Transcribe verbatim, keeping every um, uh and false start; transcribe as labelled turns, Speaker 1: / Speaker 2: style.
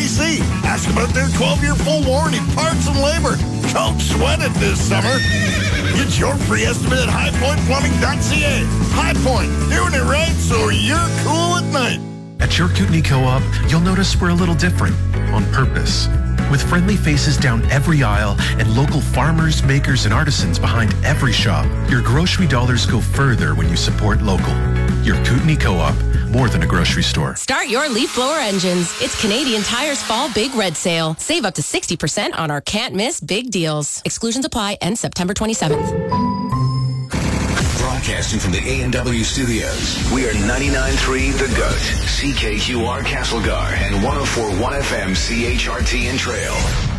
Speaker 1: A C. Ask about their twelve-year full warranty, parts, and labor. Don't sweat it this summer. Get your free estimate at high point plumbing dot c a. High Point, doing it right so you're cool at night.
Speaker 2: At your Kootenai Co-op, you'll notice we're a little different, on purpose. With friendly faces down every aisle and local farmers, makers, and artisans behind every shop, your grocery dollars go further when you support local. Your Kootenai Co-op, more than a grocery store.
Speaker 3: Start your leaf blower engines. It's Canadian Tire's Fall Big Red Sale. Save up to sixty percent on our can't-miss big deals. Exclusions apply. End September twenty-seventh.
Speaker 4: Broadcasting from the A and W studios, we are ninety-nine point three The Goat, C K Q R Castlegar, and one oh four point one F M C H R T and Trail.